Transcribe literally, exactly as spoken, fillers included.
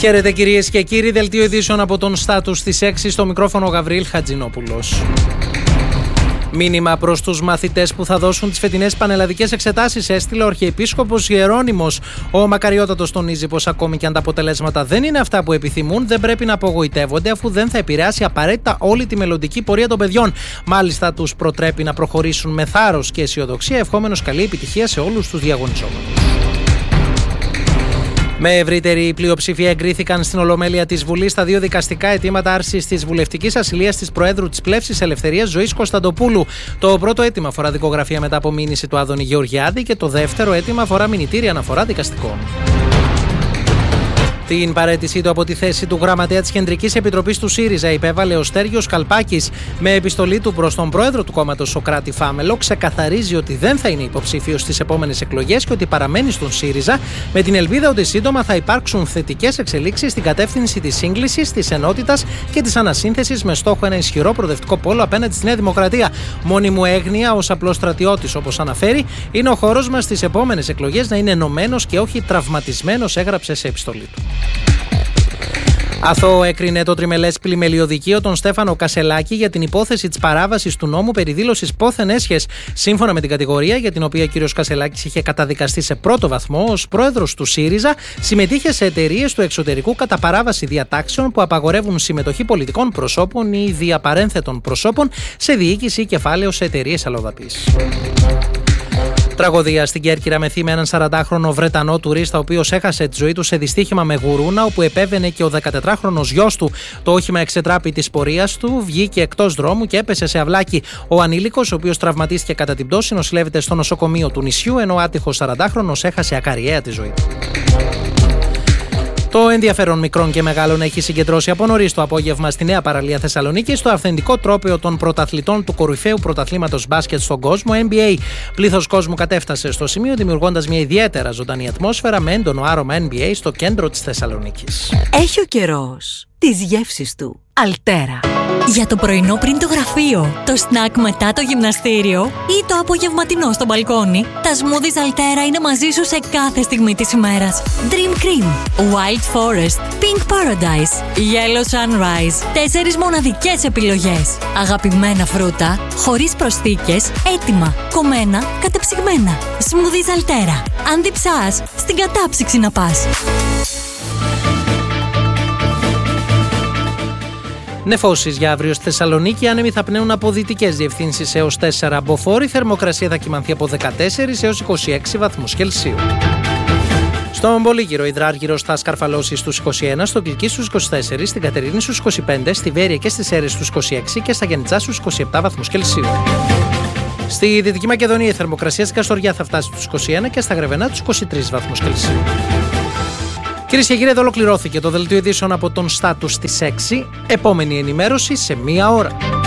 Χαίρετε κυρίες και κύριοι, δελτίο ειδήσεων από τον Στάτους στις έξι, στο μικρόφωνο Γαβρίλ Χατζηνόπουλος. Μήνυμα προς τους μαθητές που θα δώσουν τις φετινές πανελλαδικές εξετάσεις έστειλε ο Αρχιεπίσκοπος Ιερώνυμος. Ο Μακαριότατος τονίζει πως ακόμη και αν τα αποτελέσματα δεν είναι αυτά που επιθυμούν, δεν πρέπει να απογοητεύονται, αφού δεν θα επηρεάσει απαραίτητα όλη τη μελλοντική πορεία των παιδιών. Μάλιστα, τους προτρέπει να προχωρήσουν με θάρρος και αισιοδοξία, ευχόμενος καλή επιτυχία σε όλους τους διαγωνιζόμενους. Με ευρύτερη πλειοψηφία εγκρίθηκαν στην Ολομέλεια της Βουλής τα δύο δικαστικά αιτήματα άρσης της βουλευτικής ασυλίας της Προέδρου της Πλεύσης Ελευθερίας Ζωής Κωνσταντοπούλου. Το πρώτο αίτημα αφορά δικογραφία μετά από μήνυση του Άδωνη Γεωργιάδη και το δεύτερο αίτημα αφορά μηνυτήρια αναφορά δικαστικών. Την παραίτησή του από τη θέση του γραμματέα της Κεντρικής Επιτροπής του ΣΥΡΙΖΑ υπέβαλε ο Στέργιος Καλπάκης. Με επιστολή του προς τον πρόεδρο του κόμματος Σωκράτη Φάμελο, ξεκαθαρίζει ότι δεν θα είναι υποψήφιος στις επόμενες εκλογές και ότι παραμένει στον ΣΥΡΙΖΑ, με την ελπίδα ότι σύντομα θα υπάρξουν θετικές εξελίξεις στην κατεύθυνση της σύγκλησης, της ενότητας και της ανασύνθεσης, με στόχο ένα ισχυρό προοδευτικό πόλο απέναντι στη Νέα Δημοκρατία. Μόνη μου έγνοια ως απλός στρατιώτης, όπως αναφέρει, είναι ο χώρος μας στις επόμενες εκλογές να είναι ενωμένος και όχι τραυματισμένος, έγραψε σε επιστολή του. Αθώο έκρινε το τριμελές πλημελιωδικείο τον Στέφανο Κασελάκη για την υπόθεση της παράβασης του νόμου περί δήλωσης πόθεν έσχες. Σύμφωνα με την κατηγορία για την οποία ο κ. Κασελάκης είχε καταδικαστεί σε πρώτο βαθμό ως πρόεδρος του ΣΥΡΙΖΑ, συμμετείχε σε εταιρείες του εξωτερικού κατά παράβαση διατάξεων που απαγορεύουν συμμετοχή πολιτικών προσώπων ή διαπαρένθετων προσώπων σε διοίκηση ή κεφάλαιο σε εταιρείες αλλοδαπής. Τραγωδία στην Κέρκυρα με θύμα έναν σαραντάχρονο Βρετανό τουρίστα, ο οποίος έχασε τη ζωή του σε δυστύχημα με γουρούνα, όπου επέβαινε και ο δεκατετράχρονος γιος του. Το όχημα εξετράπη της πορείας του, βγήκε εκτός δρόμου και έπεσε σε αυλάκι. Ο ανήλικος, ο οποίος τραυματίστηκε κατά την πτώση, νοσηλεύεται στο νοσοκομείο του νησιού, ενώ ο άτυχος σαραντάχρονος έχασε ακαριαία τη ζωή του. Το ενδιαφέρον μικρών και μεγάλων έχει συγκεντρώσει από νωρίς το απόγευμα στη Νέα Παραλία Θεσσαλονίκη, στο αυθεντικό τρόπαιο των πρωταθλητών του κορυφαίου πρωταθλήματος μπάσκετ στον κόσμο, N B A. Πλήθος κόσμου κατέφτασε στο σημείο, δημιουργώντας μια ιδιαίτερα ζωντανή ατμόσφαιρα με έντονο άρωμα N B A στο κέντρο της Θεσσαλονίκης. Έχει ο καιρός τις γεύσεις του. Αλτέρα. Για το πρωινό πριν το γραφείο, το σνακ μετά το γυμναστήριο ή το απογευματινό στο μπαλκόνι, τα smoothies Αλτέρα είναι μαζί σου σε κάθε στιγμή της ημέρας. Dream Cream, Wild Forest, Pink Paradise, Yellow Sunrise. Τέσσερις μοναδικές επιλογές. Αγαπημένα φρούτα, χωρίς προσθήκες, έτοιμα, κομμένα, κατεψυγμένα. Smoothies Αλτέρα. Αν διψάς, στην κατάψυξη να πας. Νεφώσεις για αύριο στη Θεσσαλονίκη, άνεμοι θα πνέουν από δυτικές διευθύνσεις έως τέσσερα μποφόρ, η θερμοκρασία θα κυμανθεί από δεκατέσσερα έως είκοσι έξι βαθμούς Κελσίου. Στον Πολύγυρο, υδράργυρος θα σκαρφαλώσει στους είκοσι ένα, στο Κλική στους είκοσι τέσσερα, στην Κατερίνη στους είκοσι πέντε, στη Βέρεια και στις Σέρρες στους είκοσι έξι και στα Γιαννιτσά στους είκοσι επτά βαθμούς Κελσίου. Στη Δυτική Μακεδονία η θερμοκρασία στην Καστοριά θα φτάσει στους είκοσι ένα και στα Γρεβενά τους είκοσι τρεις βαθμούς Κελσίου. Κυρίες και κύριοι, εδώ ολοκληρώθηκε το δελτίο ειδήσεων από τον Στάτους στις έξι. Επόμενη ενημέρωση σε μία ώρα.